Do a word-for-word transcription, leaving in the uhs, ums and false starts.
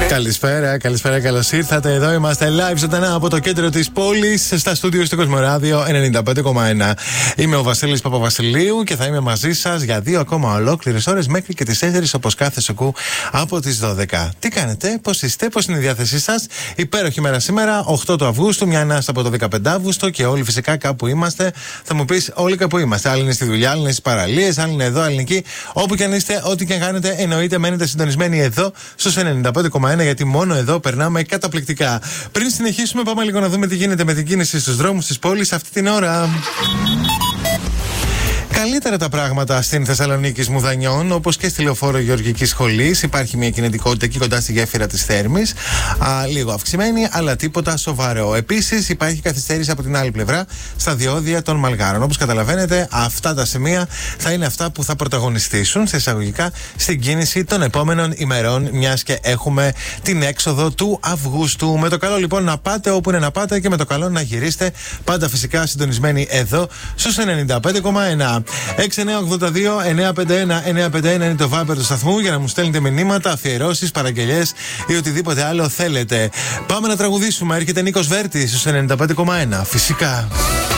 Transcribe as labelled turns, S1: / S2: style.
S1: Καλησπέρα, καλησπέρα, καλώς ήρθατε. Εδώ είμαστε live ζωντανά από το κέντρο της πόλης, στα στούντιο στο Κοσμοράδιο ενενήντα πέντε κόμμα ένα. Είμαι ο Βασίλης Παπαβασιλείου και θα είμαι μαζί σας για δύο ακόμα ολόκληρες ώρες μέχρι και τις τέσσερις, όπως κάθε σοκού από τις δώδεκα. Τι κάνετε, πώς είστε, πώς είναι η διάθεσή σας? Υπέροχη μέρα σήμερα, οκτώ του Αυγούστου, μια ανάσα από το δεκαπέντε Αυγούστου και όλοι φυσικά κάπου είμαστε. Θα μου πεις, όλοι κάπου είμαστε. Άλλοι είναι στη δουλειά, άλλοι είναι στις παραλίες, άλλοι είναι εδώ, άλλοι είναι εκεί. Όπου και αν είστε, ό,τι και αν κάνετε, εννοείται μένετε συντονισμένοι εδώ στους ενενήντα πέντε κόμμα ένα, γιατί μόνο εδώ περνάμε καταπληκτικά. Πριν συνεχίσουμε, πάμε λίγο να δούμε τι γίνεται με την κίνηση στους δρόμους της πόλης αυτή την ώρα. Καλύτερα τα πράγματα στην Θεσσαλονίκη Σμουδανιών, όπως και στη Λεωφόρο Γεωργικής Σχολής. Υπάρχει μια κινητικότητα εκεί κοντά στη γέφυρα της Θέρμης. Α, λίγο αυξημένη, αλλά τίποτα σοβαρό. Επίσης, υπάρχει καθυστέρηση από την άλλη πλευρά στα διόδια των Μαλγάρων. Όπως καταλαβαίνετε, αυτά τα σημεία θα είναι αυτά που θα πρωταγωνιστήσουν σε εισαγωγικά στην κίνηση των επόμενων ημερών, μιας και έχουμε την έξοδο του Αυγούστου. Με το καλό λοιπόν να πάτε όπου είναι να πάτε και με το καλό να γυρίσετε. Πάντα φυσικά συντονισμένοι εδώ στους ενενήντα πέντε κόμμα ένα. έξι εννιά οκτώ δύο εννιά πέντε ένα εννιά πέντε ένα είναι το Viber του σταθμού για να μου στέλνετε μηνύματα, αφιερώσεις, παραγγελιές ή οτιδήποτε άλλο θέλετε. Πάμε να τραγουδήσουμε. Έρχεται Νίκος Βέρτης στους ενενήντα πέντε κόμμα ένα. Φυσικά.